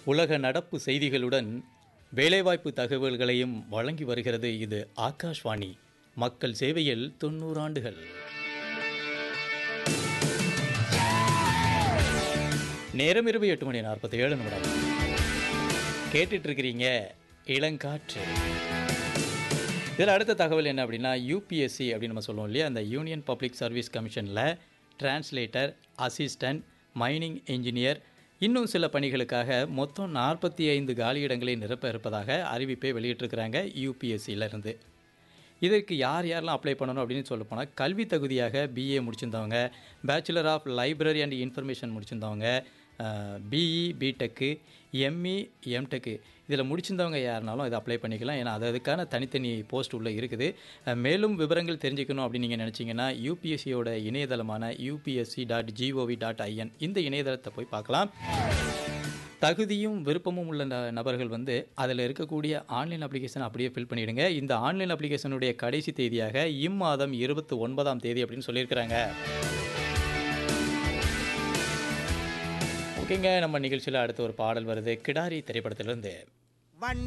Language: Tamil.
உலக நடப்பு செய்திகளுடன் வேலைவாய்ப்பு தகவல்களையும் வழங்கி வருகிறது. இது ஆகாஷ்வாணி, மக்கள் சேவையில் 90 ஆண்டுகள். நேரம் இரவு 8:47. கேட்டுட்டு இருக்கிறீங்க இளங்காற்று. இதில் அடுத்த தகவல் என்ன அப்படின்னா, யூபிஎஸ்சி அப்படின்னு நம்ம சொல்லுவோம் இல்லையா, அந்த union public service கமிஷனில் translator, assistant, mining engineer, இன்னும் சில பணிகளுக்காக மொத்தம் 45 காலியிடங்களை நிரப்ப இருப்பதாக அறிவிப்பை வெளியிட்டிருக்கிறாங்க யூபிஎஸ்சியிலேருந்து. இதற்கு யாரெல்லாம் அப்ளை பண்ணணும் அப்படின்னு சொல்ல போனால், கல்வி தகுதியாக BA முடிச்சிருந்தவங்க, bachelor of library and information முடிச்சிருந்தவங்க, BE, BTech, ME, MTech இதில் முடிச்சிருந்தவங்க யாருனாலும் இதை அப்ளை பண்ணிக்கலாம். ஏன்னா அதுக்கான தனித்தனி போஸ்ட் உள்ளே இருக்குது. மேலும் விவரங்கள் தெரிஞ்சுக்கணும் அப்படின்னு நீங்கள் நினச்சிங்கன்னா, யூபிஎஸ்சியோட இணையதளமான upsc.gov.in இந்த இணையதளத்தை போய் பார்க்கலாம். தகுதியும் விருப்பமும் உள்ள நபர்கள் அதில் இருக்கக்கூடிய ஆன்லைன் அப்ளிகேஷன் அப்படியே ஃபில் பண்ணிவிடுங்க. இந்த ஆன்லைன் அப்ளிகேஷனுடைய கடைசி தேதியாக இம்மாதம் 29ஆம் தேதி அப்படின்னு சொல்லியிருக்கிறாங்க. ஓகேங்க, நம்ம நிகழ்ச்சியில் அடுத்த ஒரு பாடல் வருது. கிடாரி திரைப்படத்திலிருந்து.